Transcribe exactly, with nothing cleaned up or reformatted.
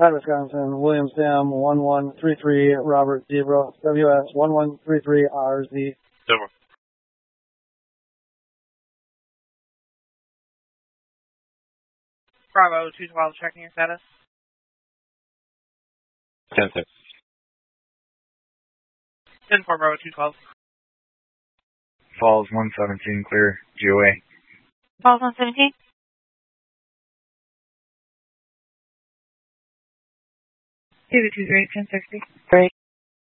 Hi, Wisconsin. William Sam, one one three three, Robert Zebra, W S one one three three R Z. Over. Bravo two twelve, checking your status. ten six. ten four, Bravo two twelve. Falls one seventeen, clear, G O A. Falls one seventeen? two two three, ten sixty. Great.